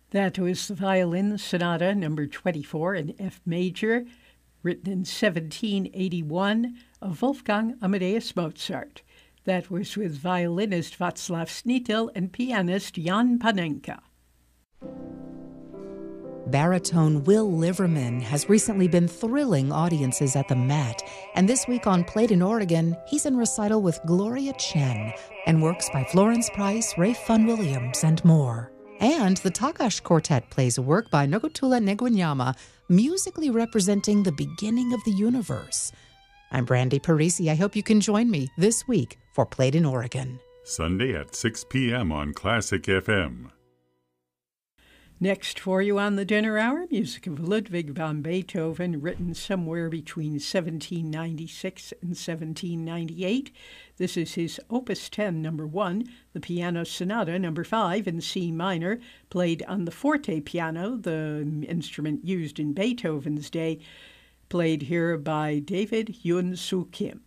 That was the Violin Sonata number 24 in F major, written in 1781 of Wolfgang Amadeus Mozart. That was with violinist Václav Snitel and pianist Jan Panenka. Baritone Will Liverman has recently been thrilling audiences at the Met, and this week on Played in Oregon, he's in recital with Gloria Chen and works by Florence Price, Ray Fun Williams, and more. And the Takash Quartet plays a work by Nogotula Negunyama, musically representing the beginning of the universe. I'm Brandy Parisi. I hope you can join me this week for Played in Oregon. Sunday at 6 p.m. on Classic FM. Next for you on the dinner hour, music of Ludwig van Beethoven, written somewhere between 1796 and 1798. This is his Opus 10, number 1, the Piano Sonata, number 5, in C minor, played on the forte piano, the instrument used in Beethoven's day, played here by David Hyun Soo Kim.